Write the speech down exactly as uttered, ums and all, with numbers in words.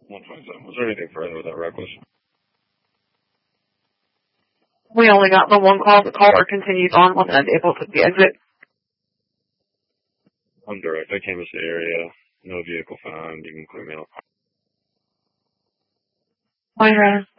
one twenty-seven. Was there anything further with that reckless? We only got the one call. The caller continued on when unable to the exit. I'm direct. I canvassed the area. No vehicle found. You can clear me out. Fine, Ryan.